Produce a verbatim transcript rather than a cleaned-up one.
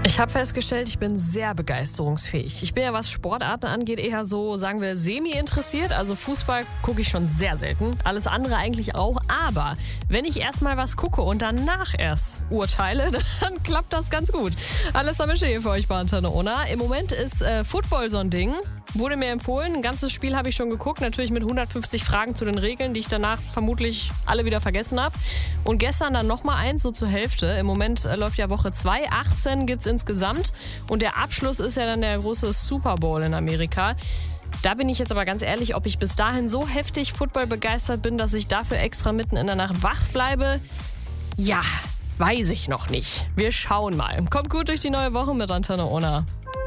Ich habe festgestellt, ich bin sehr begeisterungsfähig. Ich bin ja, was Sportarten angeht, eher so, sagen wir, semi-interessiert. Also Fußball gucke ich schon sehr selten. Alles andere eigentlich auch. Aber wenn ich erstmal was gucke und danach erst urteile, dann klappt das ganz gut. Alessa Mische hier für euch bei Antenne Unna. Im Moment ist äh, Football so ein Ding. Wurde mir empfohlen. Ein ganzes Spiel habe ich schon geguckt. Natürlich mit hundertfünfzig Fragen zu den Regeln, die ich danach vermutlich alle wieder vergessen habe. Und gestern dann nochmal eins, so zur Hälfte. Im Moment äh, läuft ja Woche zwei. achtzehn gibt es insgesamt. Und der Abschluss ist ja dann der große Super Bowl in Amerika. Da bin ich jetzt aber ganz ehrlich, ob ich bis dahin so heftig Football begeistert bin, dass ich dafür extra mitten in der Nacht wach bleibe. Ja, weiß ich noch nicht. Wir schauen mal. Kommt gut durch die neue Woche mit Antenne Unna.